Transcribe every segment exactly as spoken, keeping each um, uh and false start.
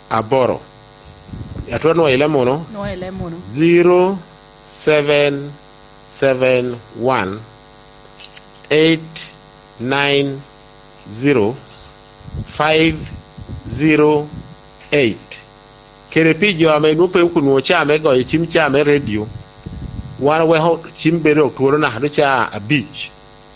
aboro atwa no ile mono no ile mono zero seven seven one eight nine zero five zero eight kere pijo ame nupe kunu cha ame go chim cha ame radio wan we ho chim bero turo na hadu cha a beach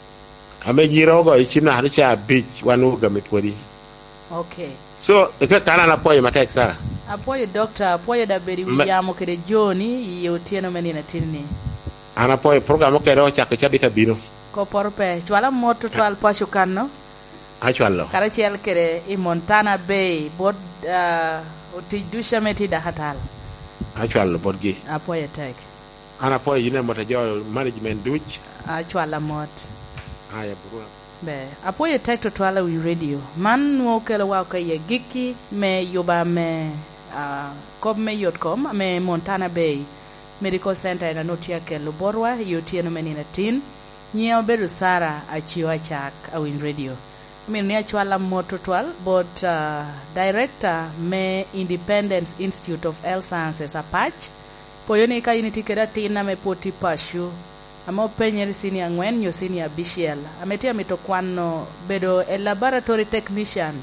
ame jiro go chim na hadu cha a beach wanu ga metwori. Okay, so ke kana na poye matek sara apoye doctor apoye da beri wiyamo kede joni yotieno menina tinni ana poye program ke ro cha ke chabita bino ko porpe chwala moto twal pashu kanno achwallo kara chel kede i Montana Bay bod uh, oti dusha meti da hatal achwallo bodgi apoye tek ana poye yine mota jo management duch achwala mot aya buru be apoye tek to twala wi radio man wo kele wa ko ye giki me yoba me uh, kob me yotcom me Montana Bay Medical Center na notia kelo borwa yotieno menina tin nyeo beru sara achiwa chak awin radio min ne achwala moto twal but uh, director me Independence Institute of Health Sciences apach poyoni ka unity keda tina me poti pashu amo penyeri sini angwen yo sini abishiel ametia mitokwano bedo e laboratory technician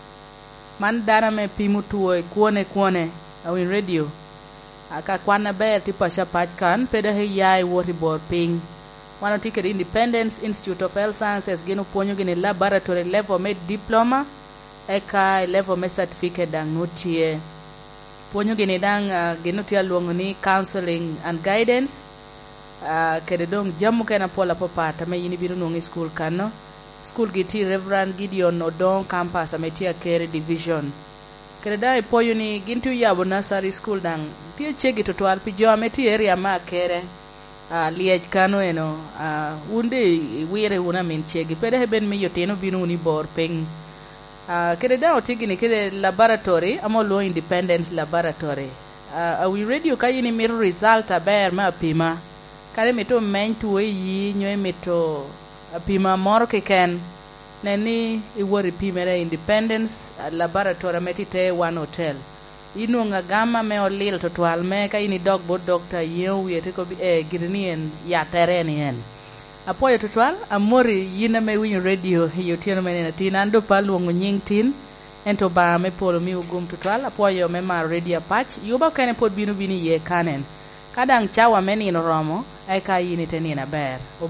man dana me pimu tuo kuone kuone awin radio aka kwana be ti pasha pach kan peda he yai wori bor ping wano ticket Independence Institute of Health Sciences geno ponyo gene laboratory level med diploma eka level med certificate dang notie ponyo gene dang uh, geno tia luongo ni counseling and guidance uh, kede dong jamu kena pola popata me yini binu nongi school kano school giti Reverend Gideon Odong campus ametia Kere division kede dai poyo ni gintu yabo nursery school dang tia chegi to twal pijo ameti area ma Kere Uh, liej kano eno uh, unde wire una min chegi pede heben mi yoteno binu ni bor ping uh, kede da otigi ni kede laboratory amo lo Independence laboratory uh, awi radio ka yini mir result aber ma pima kare mito men tuwe yi nyoy mito pima mor ke ken neni iwori pimere Independence uh, laboratory metite one hotel inu nga gama me olil to twal me ka ini dog bo doctor yew yete ko bi e girnien ya tereni en apoyo to twal amori yina me win radio yotieno menena tinando palwongo nying tin ento ba me polo mi ugum to twal apoyo me ma radio patch yuba kene pod binu bini ye kanen kadang chawa menino romo ai ka yini tenina ber